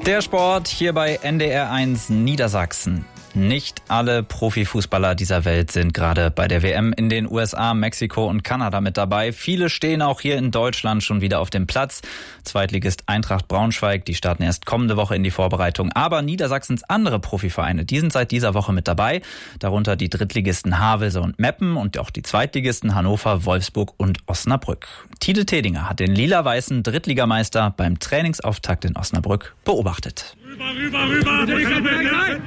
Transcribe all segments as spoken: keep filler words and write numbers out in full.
Der Sport hier bei N D R eins Niedersachsen. Nicht alle Profifußballer dieser Welt sind gerade bei der W M in den U S A, Mexiko und Kanada mit dabei. Viele stehen auch hier in Deutschland schon wieder auf dem Platz. Zweitligist Eintracht Braunschweig, die starten erst kommende Woche in die Vorbereitung. Aber Niedersachsens andere Profivereine, die sind seit dieser Woche mit dabei. Darunter die Drittligisten Havelse und Meppen und auch die Zweitligisten Hannover, Wolfsburg und Osnabrück. Tide Tedinger hat den lila-weißen Drittligameister beim Trainingsauftakt in Osnabrück beobachtet. Rüber, rüber, rüber!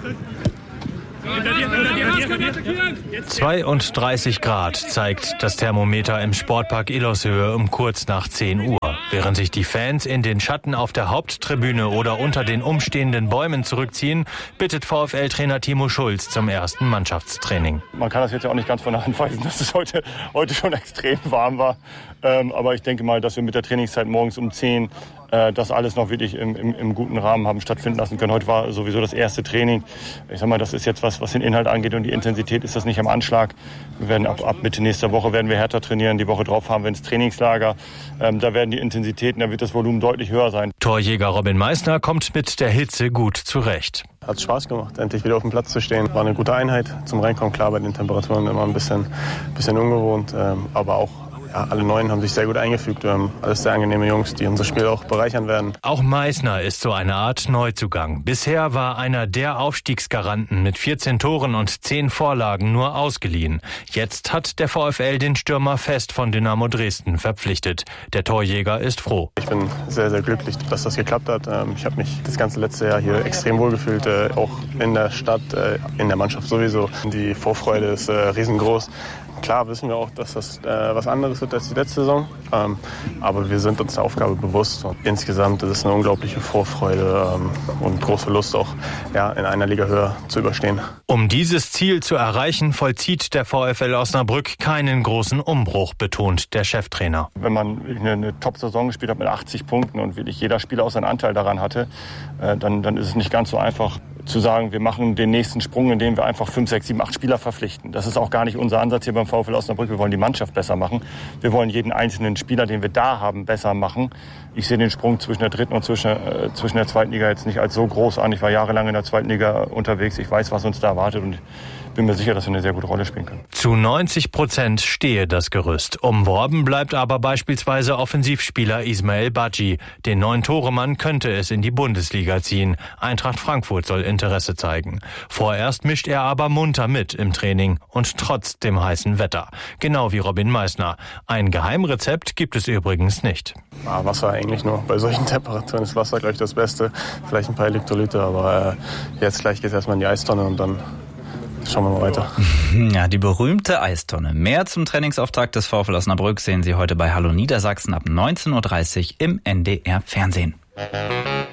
zweiunddreißig Grad zeigt das Thermometer im Sportpark Illershöhe um kurz nach zehn Uhr. Während sich die Fans in den Schatten auf der Haupttribüne oder unter den umstehenden Bäumen zurückziehen, bittet VfL-Trainer Timo Schulz zum ersten Mannschaftstraining. Man kann das jetzt ja auch nicht ganz von der Hand weisen, dass es heute, heute schon extrem warm war. Ähm, aber ich denke mal, dass wir mit der Trainingszeit morgens um zehn äh, das alles noch wirklich im, im, im guten Rahmen haben stattfinden lassen können. Heute war sowieso das erste Training. Ich sag mal, das ist jetzt was, was den Inhalt angeht und die Intensität ist das nicht am Anschlag. Wir werden ab, ab Mitte nächster Woche werden wir härter trainieren. Die Woche drauf haben wir ins Trainingslager. Ähm, da werden die Intensitäten, da wird das Volumen deutlich höher sein. Torjäger Robin Meissner kommt mit der Hitze gut zurecht. Hat Spaß gemacht, endlich wieder auf dem Platz zu stehen. War eine gute Einheit zum Reinkommen. Klar, bei den Temperaturen immer ein bisschen, bisschen ungewohnt, ähm, aber auch ja, alle Neuen haben sich sehr gut eingefügt. Wir haben alles sehr angenehme Jungs, die unser Spiel auch bereichern werden. Auch Meissner ist so eine Art Neuzugang. Bisher war einer der Aufstiegsgaranten mit vierzehn Toren und zehn Vorlagen nur ausgeliehen. Jetzt hat der VfL den Stürmer fest von Dynamo Dresden verpflichtet. Der Torjäger ist froh. Ich bin sehr, sehr glücklich, dass das geklappt hat. Ich habe mich das ganze letzte Jahr hier extrem wohl gefühlt, auch in der Stadt, in der Mannschaft sowieso. Die Vorfreude ist riesengroß. Klar wissen wir auch, dass das äh, was anderes wird als die letzte Saison, ähm, aber wir sind uns der Aufgabe bewusst. Und insgesamt ist es eine unglaubliche Vorfreude ähm, und große Lust auch ja, in einer Liga höher zu überstehen. Um dieses Ziel zu erreichen, vollzieht der VfL Osnabrück keinen großen Umbruch, betont der Cheftrainer. Wenn man eine, eine Top-Saison gespielt hat mit achtzig Punkten und wirklich jeder Spieler auch seinen Anteil daran hatte, äh, dann, dann ist es nicht ganz so einfach zu sagen, wir machen den nächsten Sprung, indem wir einfach fünf, sechs, sieben, acht Spieler verpflichten. Das ist auch gar nicht unser Ansatz hier beim VfL Osnabrück. Wir wollen die Mannschaft besser machen. Wir wollen jeden einzelnen Spieler, den wir da haben, besser machen. Ich sehe den Sprung zwischen der dritten und zwischen, äh, zwischen der zweiten Liga jetzt nicht als so groß an. Ich war jahrelang in der zweiten Liga unterwegs. Ich weiß, was uns da erwartet und bin mir sicher, dass wir eine sehr gute Rolle spielen können. Zu neunzig Prozent stehe das Gerüst. Umworben bleibt aber beispielsweise Offensivspieler Ismail Badji. Den Neun-Tore-Mann könnte es in die Bundesliga ziehen. Eintracht Frankfurt soll Interesse zeigen. Vorerst mischt er aber munter mit im Training und trotz dem heißen Wetter. Genau wie Robin Meissner. Ein Geheimrezept gibt es übrigens nicht. Ja, Wasser eigentlich nur. Bei solchen Temperaturen ist Wasser gleich das Beste. Vielleicht ein paar Elektrolyte, aber äh, jetzt gleich geht es erstmal in die Eistonne und dann schauen wir mal weiter. Ja, die berühmte Eistonne. Mehr zum Trainingsauftakt des VfL Osnabrück sehen Sie heute bei Hallo Niedersachsen ab neunzehn Uhr dreißig im N D R Fernsehen.